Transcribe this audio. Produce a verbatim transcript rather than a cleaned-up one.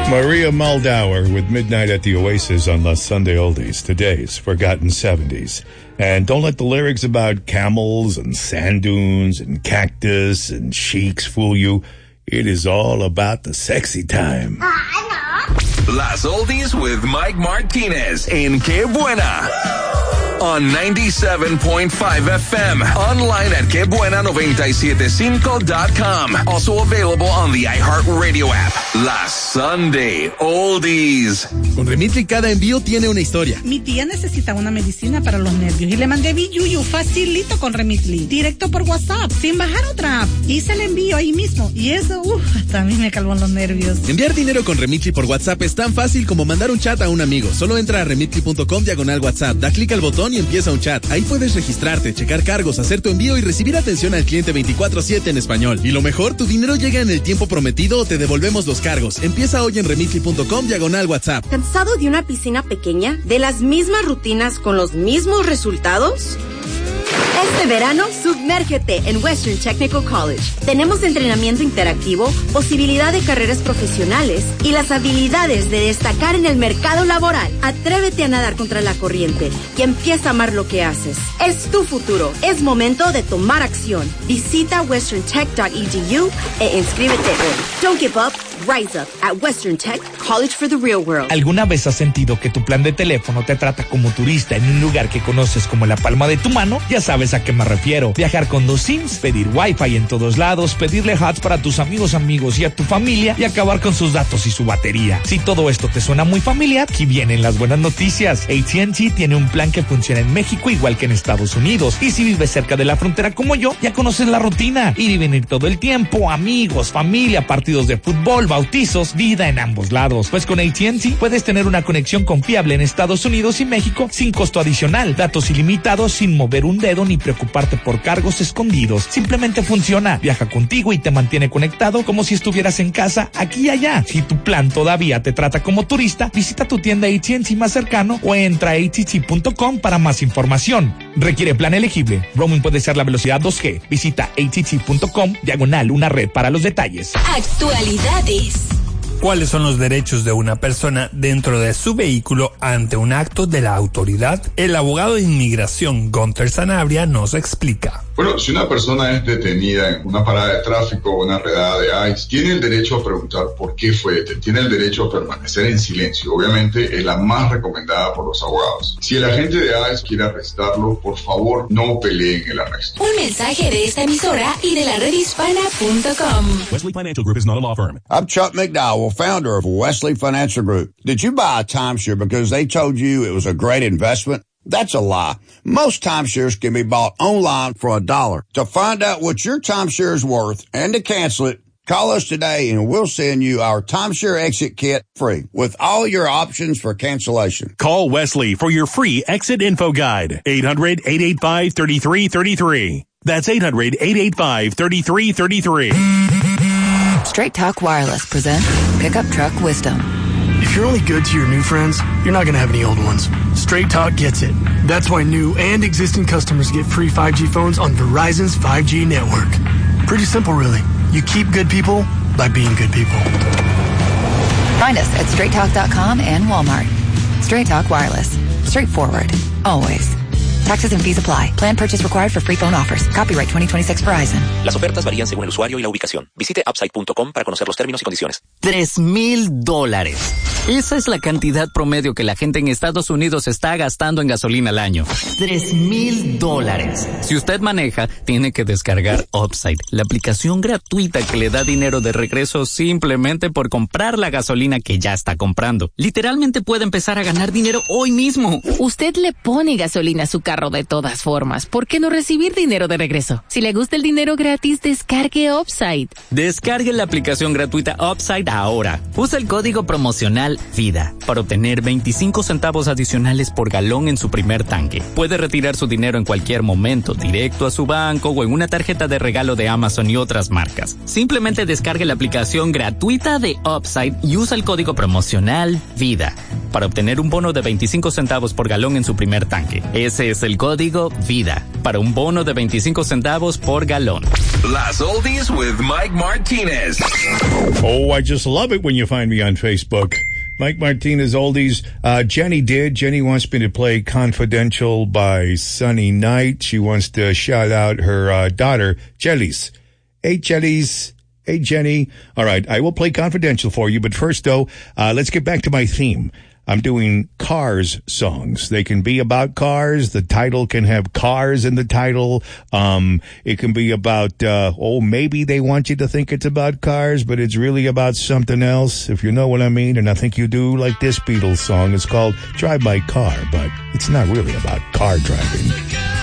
Maria Muldaur with Midnight at the Oasis on the Sunday Oldies, today's Forgotten seventies. And don't let the lyrics about camels and sand dunes and cactus and sheiks fool you. It is all about the sexy time. Las Oldies with Mike Martinez in Que Buena. On ninety-seven point five F M. Online at que buena nine siete cinco dot com. Also available on the iHeartRadio app. La Sunday Oldies. Con Remitly cada envío tiene una historia. Mi tía necesita una medicina para los nervios y le mandé Biyuyu facilito con Remitly. Directo por WhatsApp, sin bajar otra app. Hice el envío ahí mismo y eso, uff, hasta a mí me calmó los nervios. Enviar dinero con Remitly por WhatsApp es tan fácil como mandar un chat a un amigo. Solo entra a remitly punto com diagonal WhatsApp, da clic al botón y empieza un chat. Ahí puedes registrarte, checar cargos, hacer tu envío y recibir atención al cliente veinticuatro siete en español. Y lo mejor, tu dinero llega en el tiempo prometido o te devolvemos los cargos. Empieza hoy en remitly punto com diagonal WhatsApp. ¿Cansado de una piscina pequeña? ¿De las mismas rutinas con los mismos resultados? Este verano, sumérgete en Western Technical College. Tenemos entrenamiento interactivo, posibilidad de carreras profesionales y las habilidades de destacar en el mercado laboral. Atrévete a nadar contra la corriente y empieza a amar lo que haces. Es tu futuro. Es momento de tomar acción. Visita western tech punto e d u e inscríbete hoy. Don't give up. Rise up at Western Tech College for the Real World. ¿Alguna vez has sentido que tu plan de teléfono te trata como turista en un lugar que conoces como la palma de tu mano? Ya sabes a qué me refiero. Viajar con dos SIMs, pedir Wi-Fi en todos lados, pedirle hots para tus amigos, amigos y a tu familia y acabar con sus datos y su batería. Si todo esto te suena muy familiar, aquí vienen las buenas noticias. A T and T tiene un plan que funciona en México igual que en Estados Unidos. Y si vives cerca de la frontera como yo, ya conoces la rutina. Ir y venir todo el tiempo, amigos, familia, partidos de fútbol, bautizos, vida en ambos lados. Pues con A T and T puedes tener una conexión confiable en Estados Unidos y México sin costo adicional, datos ilimitados sin mover un dedo ni preocuparte por cargos escondidos. Simplemente funciona, viaja contigo y te mantiene conectado como si estuvieras en casa aquí y allá. Si tu plan todavía te trata como turista, visita tu tienda A T and T más cercano o entra a A T T punto com para más información. Requiere plan elegible. Roaming puede ser la velocidad dos G. Visita A T T punto com diagonal una red para los detalles. Actualidades. ¿Cuáles son los derechos de una persona dentro de su vehículo ante un acto de la autoridad? El abogado de inmigración Gunter Sanabria nos explica. Bueno, si una persona es detenida en una parada de tráfico o una redada de ICE, tiene el derecho a preguntar por qué fue detenido. Tiene el derecho a permanecer en silencio. Obviamente es la más recomendada por los abogados. Si el agente de ICE quiere arrestarlo, por favor no peleen el arresto. Un mensaje de esta emisora y de la red hispana punto com. Wesley Financial Group is not a law firm. I'm Chuck McDowell, founder of Wesley Financial Group. Did you buy a timeshare because they told you it was a great investment? That's a lie. Most timeshares can be bought online for a dollar. To find out what your timeshare is worth and to cancel it, call us today and we'll send you our timeshare exit kit free with all your options for cancellation. Call Wesley for your free exit info guide. eight hundred, eight eight five, three three three three. That's eight hundred, eight eight five, three three three three. Straight Talk Wireless presents Pickup Truck Wisdom. If you're only good to your new friends, you're not going to have any old ones. Straight Talk gets it. That's why new and existing customers get free five G phones on Verizon's five G network. Pretty simple, really. You keep good people by being good people. Find us at straight talk dot com and Walmart. Straight Talk Wireless. Straightforward. Always. Taxes and fees apply. Plan purchase required for free phone offers. Copyright twenty twenty-six Verizon. Las ofertas varían según el usuario y la ubicación. Visite upside punto com para conocer los términos y condiciones. Tres mil dólares. Esa es la cantidad promedio que la gente en Estados Unidos está gastando en gasolina al año. Tres mil dólares. Si usted maneja, tiene que descargar Upside, la aplicación gratuita que le da dinero de regreso simplemente por comprar la gasolina que ya está comprando. Literalmente puede empezar a ganar dinero hoy mismo. Usted le pone gasolina a su carro de todas formas. ¿Por qué no recibir dinero de regreso? Si le gusta el dinero gratis, descargue Upside. Descargue la aplicación gratuita Upside ahora. Usa el código promocional nacional Vida para obtener veinticinco centavos adicionales por galón en su primer tanque. Puede retirar su dinero en cualquier momento, directo a su banco o en una tarjeta de regalo de Amazon y otras marcas. Simplemente descargue la aplicación gratuita de Upside y usa el código promocional VIDA para obtener un bono de veinticinco centavos por galón en su primer tanque. Ese es el código VIDA para un bono de veinticinco centavos por galón. Las Oldies with Mike Martinez. Oh, I just love it when you find me on Facebook. Mike Martinez Oldies. Uh, Jenny did. Jenny wants me to play Confidential by Sunny Night. She wants to shout out her uh, daughter, Jellies. Hey, Jellies. Hey, Jenny. All right, I will play Confidential for you, but first, though, uh, let's get back to my theme. I'm doing Cars songs. They can be about cars. The title can have cars in the title. Um, it can be about, uh, oh, maybe they want you to think it's about cars, but it's really about something else, if you know what I mean. And I think you do, like this Beatles song. It's called Drive My Car, but it's not really about car driving.